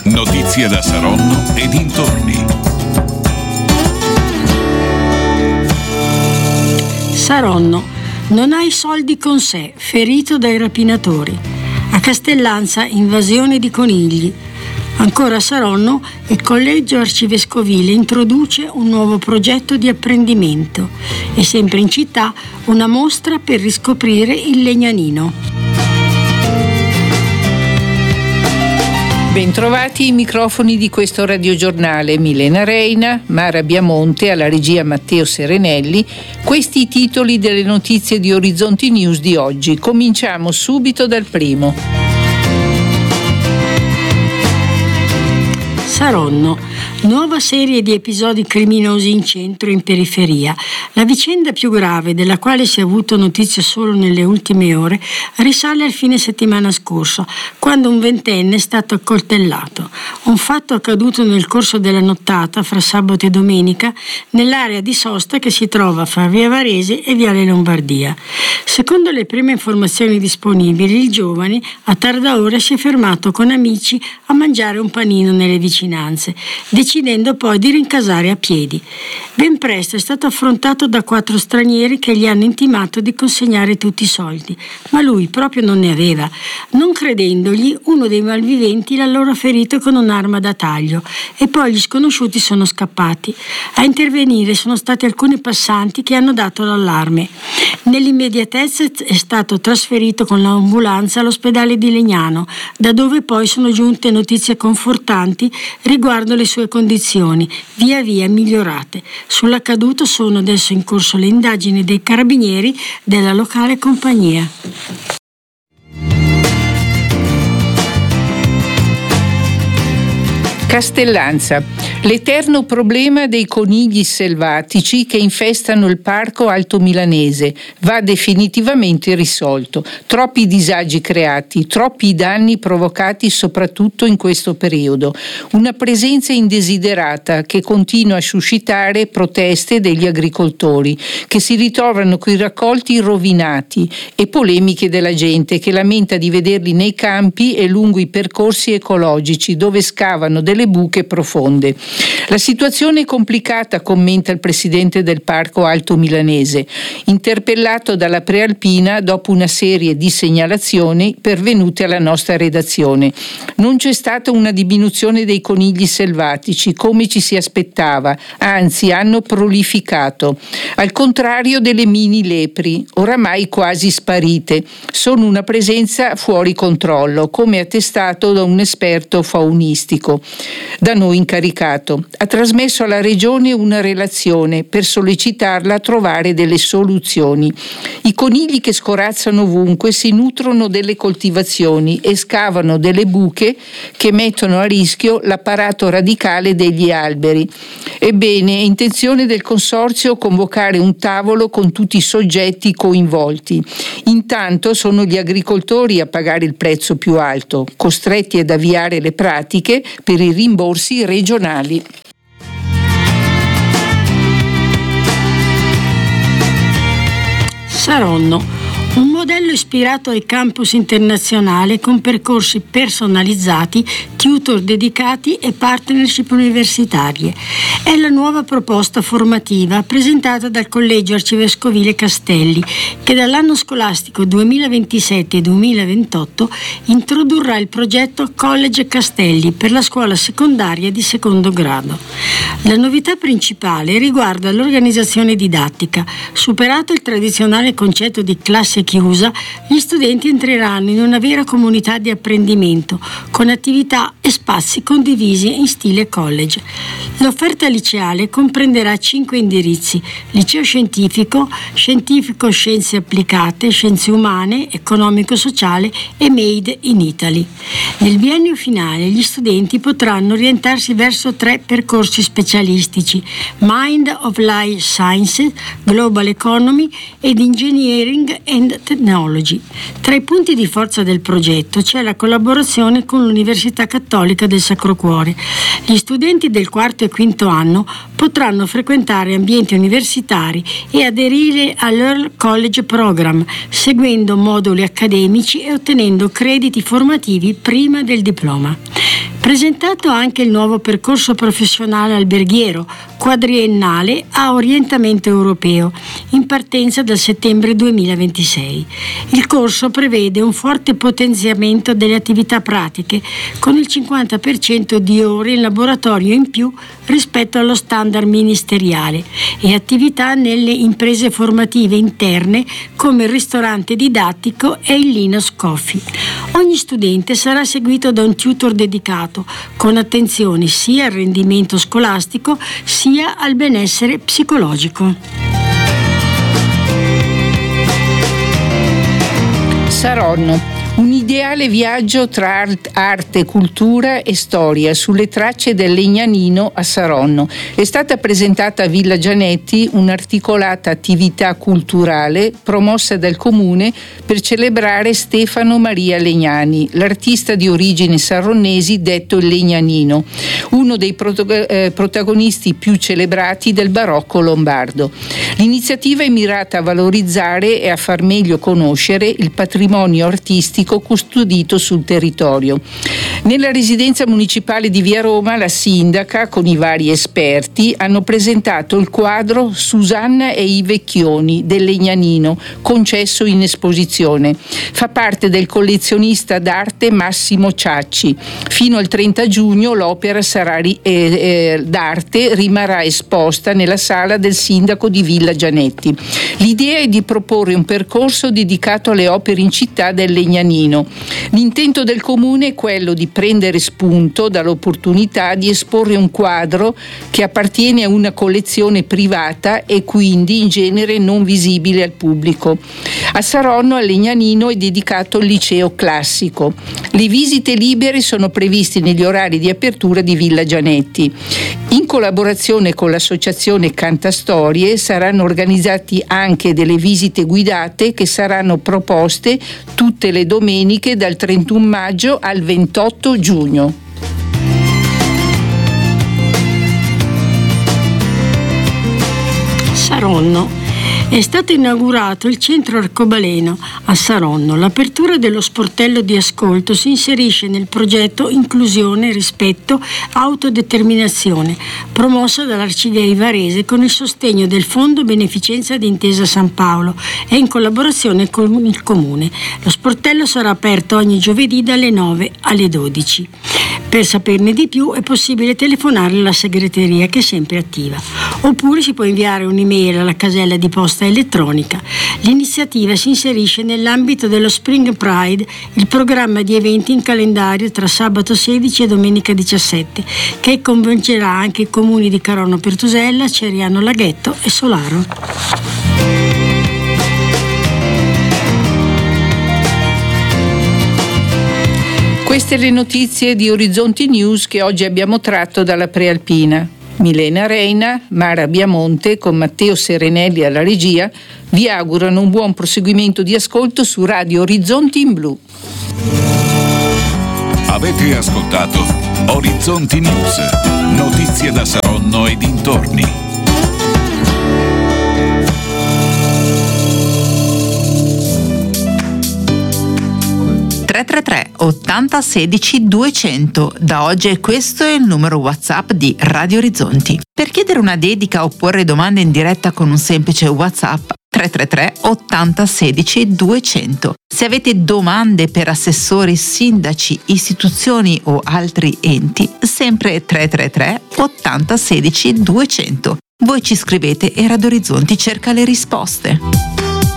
Notizie da Saronno e dintorni. Saronno. Non ha i soldi con sé, ferito dai rapinatori. A Castellanza, invasione di conigli. Ancora a Saronno, il Collegio Arcivescovile introduce un nuovo progetto di apprendimento e sempre in città una mostra per riscoprire il legnanino. Bentrovati ai microfoni di questo radiogiornale. Milena Reina, Mara Biamonte, alla regia Matteo Serenelli. Questi i titoli delle notizie di Orizzonti News di oggi. Cominciamo subito dal primo. Saronno. Nuova serie di episodi criminosi in centro e in periferia. La vicenda più grave, della quale si è avuto notizia solo nelle ultime ore, risale al fine settimana scorso, quando un ventenne è stato accoltellato. Un fatto accaduto nel corso della nottata, fra sabato e domenica, nell'area di sosta che si trova fra Via Varese e Viale Lombardia. Secondo le prime informazioni disponibili, il giovane, a tarda ora, si è fermato con amici a mangiare un panino nelle vicinanze, decidendo poi di rincasare a piedi. Ben presto è stato affrontato da 4 stranieri che gli hanno intimato di consegnare tutti i soldi, ma lui proprio non ne aveva. Non credendogli, uno dei malviventi l'ha allora ferito con un'arma da taglio e poi gli sconosciuti sono scappati. A intervenire sono stati alcuni passanti che hanno dato l'allarme. Nell'immediatezza è stato trasferito con l'ambulanza all'ospedale di Legnano, da dove poi sono giunte notizie confortanti riguardo le sue condizioni, via via migliorate. Sull'accaduto sono adesso in corso le indagini dei carabinieri della locale compagnia. Castellanza. L'eterno problema dei conigli selvatici che infestano il parco alto milanese va definitivamente risolto. Troppi disagi creati, troppi danni provocati soprattutto in questo periodo. Una presenza indesiderata che continua a suscitare proteste degli agricoltori che si ritrovano coi raccolti rovinati e polemiche della gente che lamenta di vederli nei campi e lungo i percorsi ecologici dove scavano delle buche profonde. La situazione è complicata, commenta il presidente del Parco Alto Milanese, interpellato dalla Prealpina dopo una serie di segnalazioni pervenute alla nostra redazione. Non c'è stata una diminuzione dei conigli selvatici come ci si aspettava, anzi hanno prolificato. Al contrario delle mini lepri, oramai quasi sparite, sono una presenza fuori controllo, come attestato da un esperto faunistico da noi incaricato. Ha trasmesso alla Regione una relazione per sollecitarla a trovare delle soluzioni. I conigli che scorazzano ovunque si nutrono delle coltivazioni e scavano delle buche che mettono a rischio l'apparato radicale degli alberi. Ebbene, è intenzione del Consorzio convocare un tavolo con tutti i soggetti coinvolti. Intanto sono gli agricoltori a pagare il prezzo più alto, costretti ad avviare le pratiche per i rimborsi regionali. Saronno. Un modello ispirato ai campus internazionali con percorsi personalizzati, tutor dedicati e partnership universitarie. È la nuova proposta formativa presentata dal Collegio Arcivescovile Castelli, che dall'anno scolastico 2027-2028 introdurrà il progetto College Castelli per la scuola secondaria di secondo grado. La novità principale riguarda l'organizzazione didattica. Superato il tradizionale concetto di classe chiusa, gli studenti entreranno in una vera comunità di apprendimento, con attività e spazi condivisi in stile college. L'offerta liceale comprenderà 5 indirizzi: liceo scientifico, scientifico scienze applicate, scienze umane, economico-sociale e Made in Italy. Nel biennio finale gli studenti potranno orientarsi verso 3 percorsi specialistici: Mind of Life Sciences, Global Economy ed Engineering and Technology. Tra i punti di forza del progetto c'è la collaborazione con l'Università Cattolica del Sacro Cuore. Gli studenti del 4º e 5º anno potranno frequentare ambienti universitari e aderire all'Early College Program, seguendo moduli accademici e ottenendo crediti formativi prima del diploma. Presentato anche il nuovo percorso professionale alberghiero, quadriennale a orientamento europeo, in partenza dal settembre 2026. Il corso prevede un forte potenziamento delle attività pratiche, con il 50% di ore in laboratorio in più rispetto allo standard ministeriale, e attività nelle imprese formative interne come il ristorante didattico e il Linus Coffee. Ogni studente sarà seguito da un tutor dedicato, con attenzione sia al rendimento scolastico sia al benessere psicologico. Saronno. Un ideale viaggio tra arte, cultura e storia sulle tracce del Legnanino a Saronno. È stata presentata a Villa Gianetti un'articolata attività culturale promossa dal Comune per celebrare Stefano Maria Legnani, l'artista di origini saronnesi detto il Legnanino, uno dei protagonisti più celebrati del barocco lombardo. L'iniziativa è mirata a valorizzare e a far meglio conoscere il patrimonio artistico custodito sul territorio. Nella residenza municipale di Via Roma la sindaca con i vari esperti hanno presentato il quadro Susanna e i Vecchioni del Legnanino, concesso in esposizione. Fa parte del collezionista d'arte Massimo Ciacci. Fino al 30 giugno l'opera d'arte rimarrà esposta nella sala del sindaco di Villa Gianetti. L'idea è di proporre un percorso dedicato alle opere in città del Legnanino. L'intento del Comune è quello di prendere spunto dall'opportunità di esporre un quadro che appartiene a una collezione privata e quindi in genere non visibile al pubblico. A Saronno al Legnanino è dedicato il liceo classico. Le visite libere sono previste negli orari di apertura di Villa Gianetti. In collaborazione con l'associazione Cantastorie saranno organizzati anche delle visite guidate che saranno proposte tutte le domeniche dal 31 maggio al 28 giugno. Saronno. È stato inaugurato il centro arcobaleno a Saronno. L'apertura dello sportello di ascolto si inserisce nel progetto Inclusione, Rispetto, Autodeterminazione, promossa dall'Arcigay Varese con il sostegno del Fondo Beneficenza di Intesa San Paolo e in collaborazione con il Comune. Lo sportello sarà aperto ogni giovedì dalle 9 alle 12. Per saperne di più è possibile telefonare alla segreteria, che è sempre attiva, oppure si può inviare un'email alla casella di posta elettronica. L'iniziativa si inserisce nell'ambito dello Spring Pride, il programma di eventi in calendario tra sabato 16 e domenica 17, che coinvolgerà anche i comuni di Carono Pertusella, Ceriano Laghetto e Solaro. Queste le notizie di Orizzonti News che oggi abbiamo tratto dalla Prealpina. Milena Reina, Mara Biamonte con Matteo Serenelli alla regia vi augurano un buon proseguimento di ascolto su Radio Orizzonti in Blu. Avete ascoltato Orizzonti News, notizie da Saronno e dintorni. 333 80 16 200. Da oggi questo è il numero WhatsApp di Radio Orizzonti. Per chiedere una dedica o porre domande in diretta con un semplice WhatsApp 333 80 16 200. Se avete domande per assessori, sindaci, istituzioni o altri enti, sempre 333 80 16 200. Voi ci scrivete e Radio Orizzonti cerca le risposte.